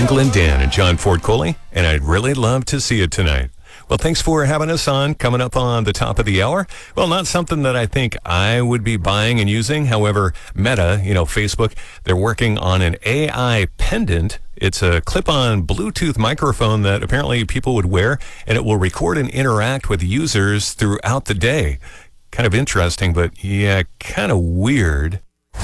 Uncle and Dan and John Ford Coley, and I'd really love to see you tonight. Well, thanks for having us on. Coming up on the top of the hour. Well, not something that I think I would be buying and using. However, Meta, Facebook, they're working on an AI pendant. It's a clip-on Bluetooth microphone that apparently people would wear, and it will record and interact with users throughout the day. Kind of interesting, but yeah, kind of weird.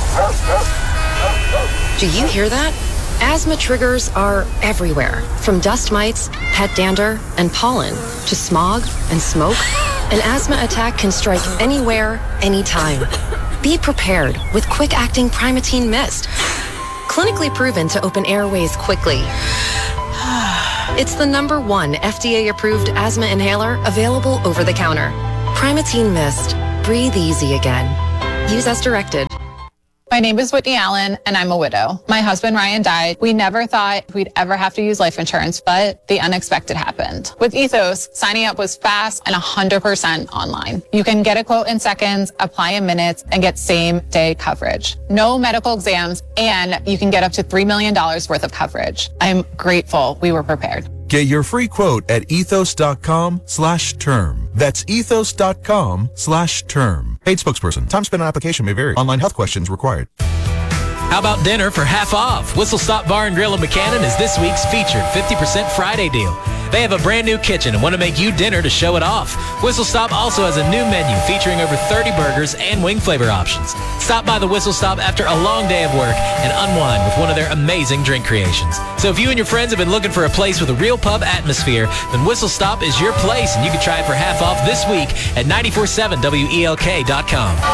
Do you hear that? Asthma triggers are everywhere, from dust mites, pet dander, and pollen, to smog and smoke. An asthma attack can strike anywhere, anytime. Be prepared with quick-acting Primatene Mist. Clinically proven to open airways quickly. It's the #1 FDA-approved asthma inhaler available over the counter. Primatene Mist. Breathe easy again. Use as directed. My name is Whitney Allen, and I'm a widow. My husband, Ryan, died. We never thought we'd ever have to use life insurance, but the unexpected happened. With Ethos, signing up was fast and 100% online. You can get a quote in seconds, apply in minutes, and get same-day coverage. No medical exams, and you can get up to $3 million worth of coverage. I'm grateful we were prepared. Get your free quote at ethos.com/term. That's ethos.com/term. Paid spokesperson. Time spent on application may vary. Online health questions required. How about dinner for half off? Whistle Stop Bar and Grill in McCannon is this week's featured 50% Friday deal. They have a brand new kitchen and want to make you dinner to show it off. Whistle Stop also has a new menu featuring over 30 burgers and wing flavor options. Stop by the Whistle Stop after a long day of work and unwind with one of their amazing drink creations. So if you and your friends have been looking for a place with a real pub atmosphere, then Whistle Stop is your place, and you can try it for half off this week at 947WELK.com.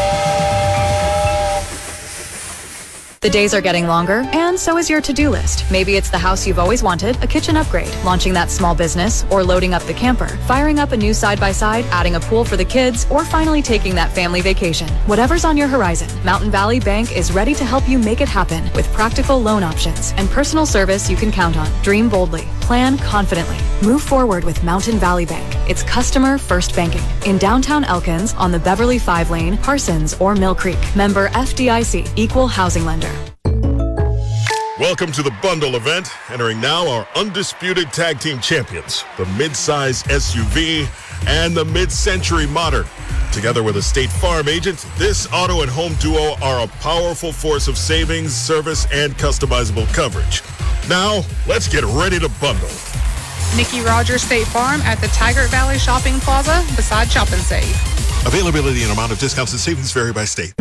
The days are getting longer, and so is your to-do list. Maybe it's the house you've always wanted, a kitchen upgrade, launching that small business, or loading up the camper, firing up a new side-by-side, adding a pool for the kids, or finally taking that family vacation. Whatever's on your horizon, Mountain Valley Bank is ready to help you make it happen with practical loan options and personal service you can count on. Dream boldly. Plan confidently. Move forward with Mountain Valley Bank. It's customer-first banking. In downtown Elkins, on the Beverly 5-lane, Parsons, or Mill Creek. Member FDIC. Equal housing lender. Welcome to the bundle event. Entering now our undisputed tag team champions, the mid-size SUV and the mid-century modern. Together with a State Farm agent, this auto and home duo are a powerful force of savings, service, and customizable coverage. Now, let's get ready to bundle. Nikki Rogers State Farm at the Taggart Valley Shopping Plaza beside Shop and Save. Availability and amount of discounts and savings vary by state.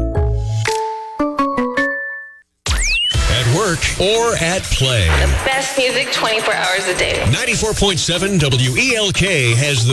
Work or at play. The best music 24 hours a day. 94.7 WELK has the